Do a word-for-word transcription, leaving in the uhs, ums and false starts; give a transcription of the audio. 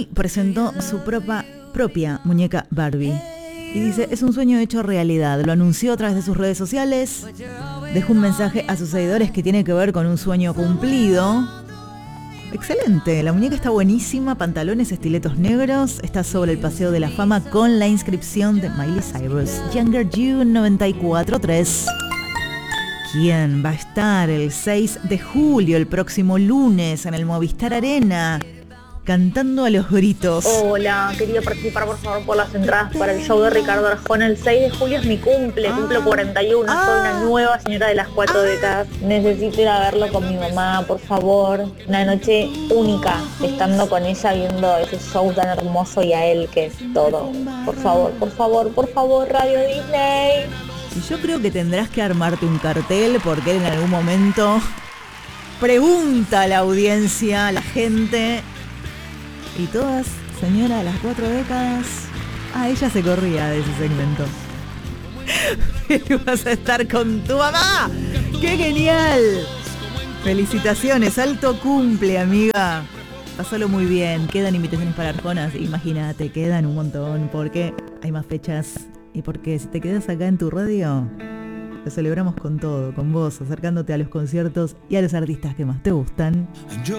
Disney presentó su propia, propia muñeca Barbie. Y dice, es un sueño hecho realidad. Lo anunció a través de sus redes sociales. Dejó un mensaje a sus seguidores que tiene que ver con un sueño cumplido. Excelente, la muñeca está buenísima, pantalones, estiletos negros. Está sobre el Paseo de la Fama con la inscripción de Miley Cyrus. Younger You noventa y cuatro tres. ¿Quién va a estar el seis de julio, el próximo lunes, en el Movistar Arena? Cantando a los gritos. Hola, quería participar por favor por las entradas para el show de Ricardo Arjona. El seis de julio es mi cumple, ah, cumplo cuarenta y uno, ah, soy una nueva señora de las cuatro ah, décadas. Necesito ir a verlo con mi mamá, por favor. Una noche única, estando con ella viendo ese show tan hermoso y a él que es todo. Por favor, por favor, por favor, Radio Disney. Y yo creo que tendrás que armarte un cartel porque él en algún momento pregunta a la audiencia, a la gente... Y todas, señora de las cuatro décadas. Ah, ella se corría de ese segmento. Vas a estar con tu mamá. ¡Qué genial! Felicitaciones, alto cumple, amiga. Pásalo muy bien. Quedan invitaciones para Arjonas. Imagínate, quedan un montón. Porque hay más fechas. Y porque si te quedas acá en tu radio, lo celebramos con todo, con vos, acercándote a los conciertos y a los artistas que más te gustan.